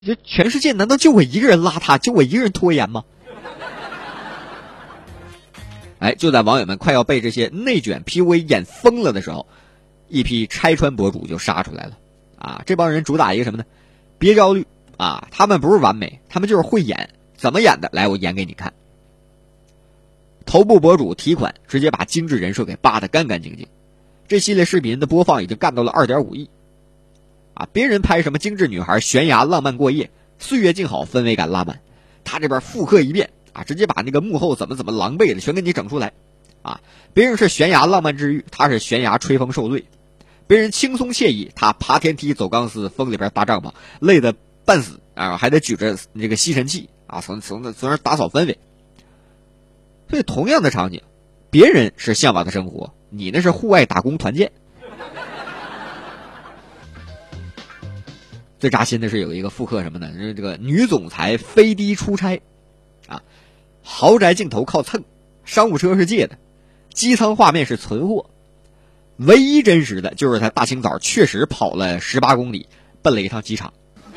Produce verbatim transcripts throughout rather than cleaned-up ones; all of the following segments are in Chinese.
就全世界难道就我一个人邋遢，就我一个人拖延吗？哎，就在网友们快要被这些内卷 P U A 演疯了的时候，一批拆穿博主就杀出来了。啊，这帮人主打一个什么呢？别焦虑啊，他们不是完美，他们就是会演。怎么演的？来，我演给你看。头部博主提款直接把精致人设给扒得干干净净，这系列视频的播放已经干到了 二点五亿。啊，别人拍什么精致女孩悬崖浪漫过夜，岁月静好，氛围感拉满，他这边复刻一遍啊，直接把那个幕后怎么怎么狼狈的全给你整出来。啊，别人是悬崖浪漫治愈，他是悬崖吹风受罪。别人轻松惬意，他爬天梯走钢丝，风里边搭帐篷，累得半死啊，还得举着这个吸尘器啊，从从从那打扫氛围。所以同样的场景，别人是向往的生活，你那是户外打工团建。最扎心的是有一个复刻什么呢？就是这个女总裁飞的出差，啊，豪宅镜头靠蹭，商务车是借的，机舱画面是存货。唯一真实的就是他大清早确实跑了十八公里，奔了一趟机场。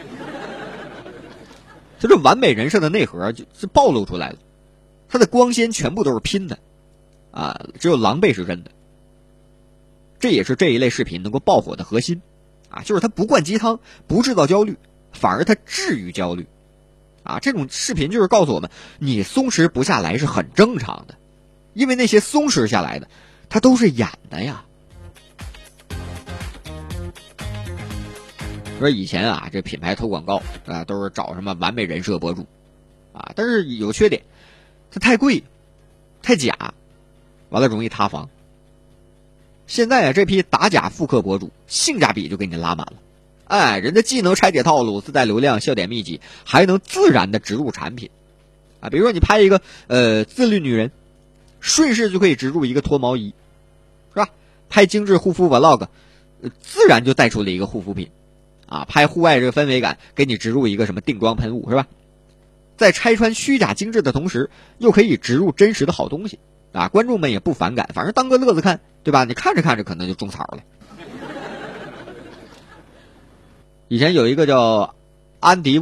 就这完美人设的内核就是暴露出来了，他的光鲜全部都是拼的，啊，只有狼狈是真的。这也是这一类视频能够爆火的核心，啊，就是他不灌鸡汤，不制造焦虑，反而他治愈焦虑。啊，这种视频就是告诉我们，你松弛不下来是很正常的，因为那些松弛下来的，他都是演的呀。说以前啊，这品牌投广告啊，都是找什么完美人设博主，啊，但是有缺点，它太贵，太假，完了容易塌房。现在啊，这批打假复刻博主性价比就给你拉满了，哎，人家既能拆解套路，自带流量，笑点密集，还能自然的植入产品，啊，比如说你拍一个呃自律女人，顺势就可以植入一个脱毛仪，是吧？拍精致护肤 vlog，呃、自然就带出了一个护肤品。啊，拍户外这个氛围感，给你植入一个什么定妆喷雾，是吧？在拆穿虚假精致的同时，又可以植入真实的好东西，啊，观众们也不反感，反正当个乐子看，对吧？你看着看着可能就种草了。以前有一个叫安迪